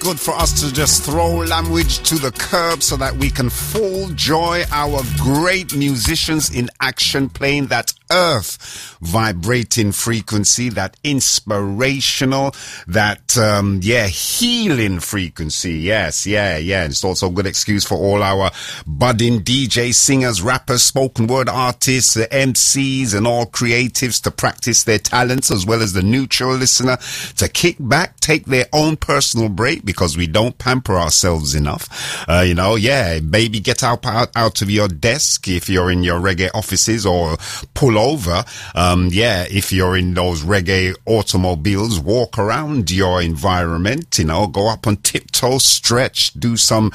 good for us to just throw language to the curb so that we can full joy our great musicians in action playing that earth vibrating frequency, that inspirational, that healing frequency. Yes. And it's also a good excuse for all our budding DJs, singers, rappers, spoken word artists, the MCs and all creatives to practice their talents, as well as the neutral listener to kick back, take their own personal break, because we don't pamper ourselves enough. Baby, get out of your desk if you're in your reggae offices, or pull over. If you're in those reggae automobiles, walk around your environment, go up on tiptoe, stretch, do some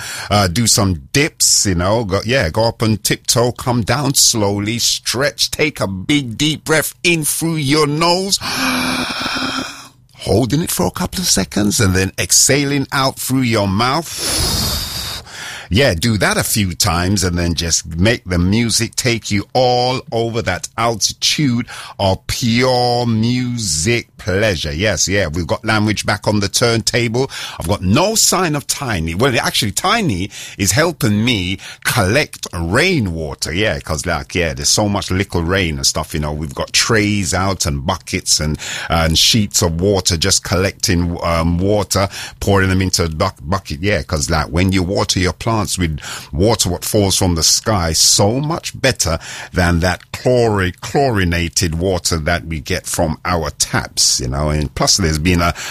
dips, go up on tiptoe, come down slowly, stretch, take a big deep breath in through your nose, holding it for a couple of seconds, and then exhaling out through your mouth. Yeah, do that a few times, and then just make the music take you all over that altitude of pure music pleasure. Yes, we've got language back on the turntable. I've got no sign of Tiny. Well, actually, Tiny is helping me collect rainwater. Yeah, because there's so much little rain and stuff. We've got trays out and buckets and sheets of water, just collecting water, pouring them into a bucket. Yeah, because when you water your plants with water what falls from the sky, so much better than that chlorinated water that we get from our taps, and plus there's been a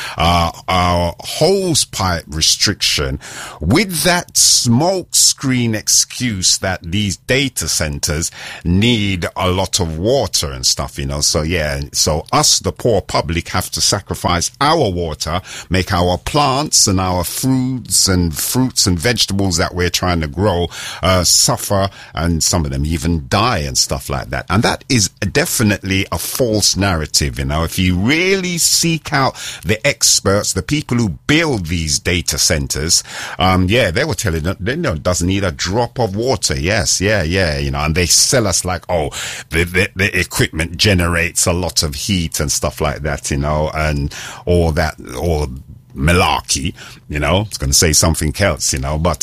hose pipe restriction with that smoke screen excuse that these data centers need a lot of water and stuff, so us, the poor public, have to sacrifice our water, make our plants and our fruits and vegetables that we're trying to grow suffer, and some of them even die and stuff like that. And that is definitely a false narrative. If you really seek out the experts, the people who build these data centers, they were telling them it doesn't need a drop of water. Yes, and they sell us like, the equipment generates a lot of heat and stuff like that, and all that, or malarkey, it's going to say something else, but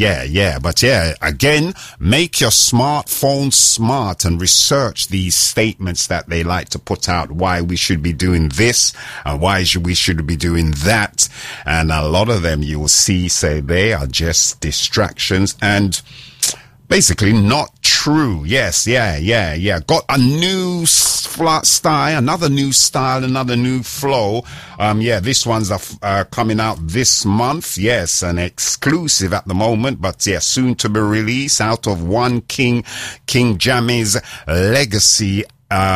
again, make your smartphone smart and research these statements that they like to put out, why we should be doing this and why we should be doing that, and a lot of them you will say they are just distractions and basically not true. Yes, got a new style, another new style, another new flow. This one's coming out this month. Yes, an exclusive at the moment, but soon to be released out of One King Jammy's Legacy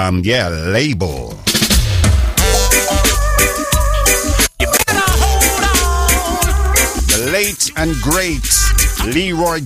label. The late and great Leroy